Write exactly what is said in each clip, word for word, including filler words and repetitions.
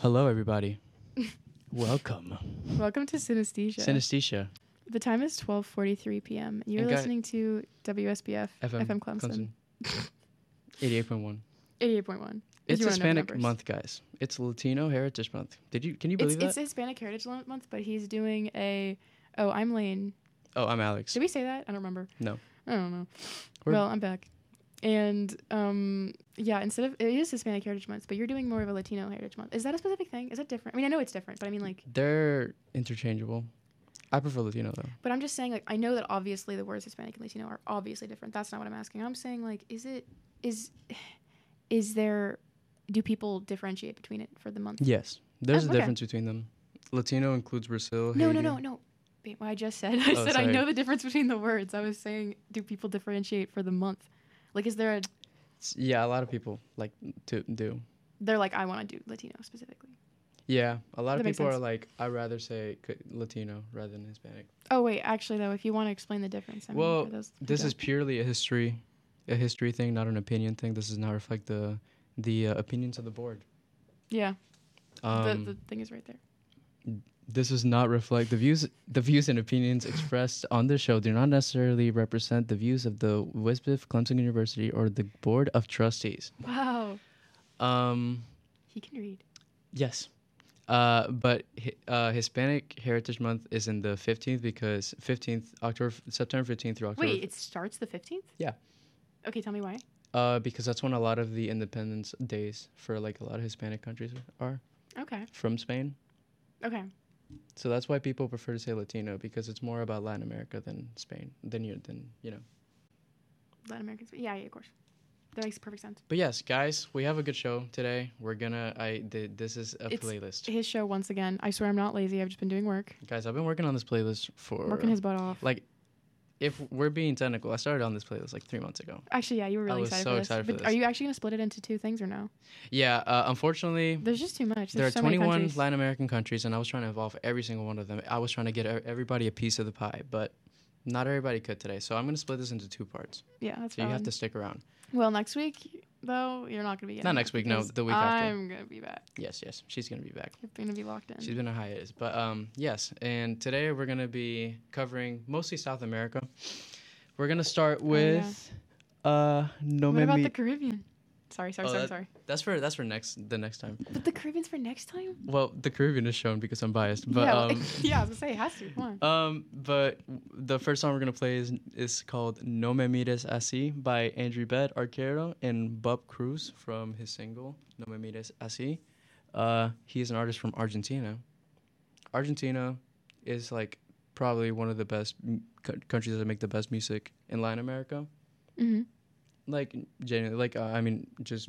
Hello, everybody. Welcome. Welcome to Synesthesia. Synesthesia. The time is twelve forty-three p.m. You're And guy- listening to W S B F F M, F M Clemson. eighty-eight point one. eighty-eight point one. It's Hispanic month, guys. It's Latino Heritage Month. Did you? Can you believe it's, that? It's Hispanic Heritage Month, but he's doing a. Oh, I'm Lane. Oh, I'm Alex. Did we say that? I don't remember. No. I don't know. We're well, I'm back. And um, yeah, instead of it is Hispanic Heritage Month, but you're doing more of a Latino Heritage Month. Is that a specific thing? Is that different? I mean, I know it's different, but I mean, like They're interchangeable. I prefer Latino though. But I'm just saying, like, I know that obviously the words Hispanic and Latino are obviously different. That's not what I'm asking. I'm saying, like, is it is is there do people differentiate between it for the month? Yes, there's Oh, a okay. difference between them. Latino includes Brazil. No, Haiti. no, no, no. Wait, what I just said. I Oh, said I sorry. know the difference between the words. I was saying, do people differentiate for the month? Like, is there a? S- Yeah, a lot of people like to do. They're like, I want to do Latino specifically. Yeah, a lot That of makes people are sense. like, I'd rather say c- Latino rather than Hispanic. Oh wait, actually though, if you want to explain the difference, I mean, Well, for those who This is don't. purely a history, a history thing, not an opinion thing. This does not reflect the the uh, opinions of the board. Yeah, Um, the the thing is right there. This does not reflect the views. The views and opinions expressed on the show do not necessarily represent the views of the Wisbif Clemson University or the Board of Trustees. Wow, Um, he can read. yes, uh, but hi- uh, Hispanic Heritage Month is in the fifteenth because fifteenth October, September fifteenth through October. Wait, it starts the fifteenth? Yeah. Okay, tell me why. Uh, because that's when a lot of the independence days for like a lot of Hispanic countries are Okay. from Spain. Okay. So that's why people prefer to say Latino because it's more about Latin America than Spain than you than you know. Latin Americans. Yeah, yeah, of course. That makes perfect sense. But yes, guys, we have a good show today. We're gonna I did this is a It's playlist. His show once again. I swear I'm not lazy. I've just been doing work. Guys, I've been working on this playlist for Working his butt off. like if we're being technical, I started on this playlist like three months ago. Actually, yeah, you were I really was excited so for this. excited for but this. are you actually gonna split it into two things or no? Yeah, uh, unfortunately There's just too much. there are There's so many twenty-one countries. Latin American countries and I was trying to involve every single one of them. I was trying to get e- everybody a piece of the pie, but not everybody could today. So I'm going to split this into two parts. Yeah, that's So you have valid. to stick around. Well, next week though, you're not gonna be. Not getting next that week, no, because the week after. I'm gonna be back. Yes, yes. She's going to be back. You're gonna be locked in. She's been on hiatus. But um, yes, and today we're going to be covering mostly South America. We're going to start Oh, yeah. with uh No what Me about Mi- the Caribbean? Sorry, sorry, Oh, sorry, that- sorry. That's for that's for next the next time. But the Caribbean's for next time. Well, the Caribbean is shown because I'm biased, but yeah, um yeah, I was gonna say it has to. Come on. um but the first song we're going to play is is called No Me Mires Así by Andrew Bed Arquero and Bob Cruz from his single No Me Mires Así. Uh he is an artist from Argentina. Argentina is like probably one of the best m- cou- countries that make the best music in Latin America. Mm-hmm. Like genuinely, like uh, I mean, just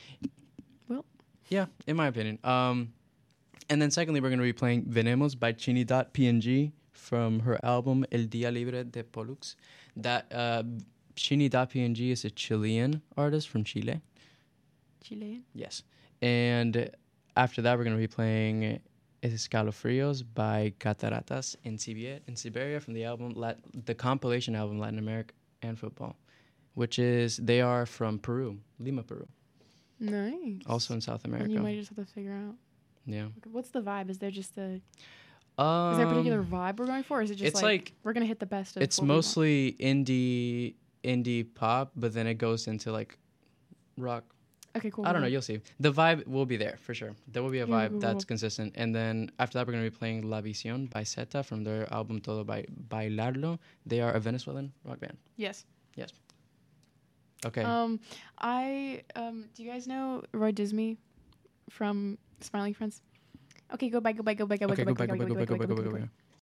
Well. yeah, in my opinion. Um, and then secondly, we're gonna be playing Venemos by Chini dot P N G from her album El Día Libre de Pollux. That uh, Chini dot P N G is a Chilean artist from Chile. Chilean. Yes, and after that, we're gonna be playing Escalofrios by Cataratas in Siberia, in Siberia from the album Lat- the compilation album Latin America and Football, which is they are from Peru, Lima, Peru, Nice. also in South And you America. might just have to figure out Yeah. what's the vibe. Is there just a Um, is there a particular vibe we're going for? Or is it just it's like, like- we're gonna hit the best of It's what we want? mostly indie indie pop, but then it goes into like rock. Okay, cool. I don't know. cool. You'll see. The vibe will be there for sure. There will be a Yeah, vibe cool, that's cool. consistent. And then after that, we're gonna be playing La Visión by Zeta from their album Todo by Bailarlo. They are a Venezuelan rock band. Yes. Okay. Um, I um, do you guys know Roy Disney from Smiling Friends? Okay, go back, go back, go back, go back, okay. go Go back, back. Go back. Go back. Go back. Go back. Go back.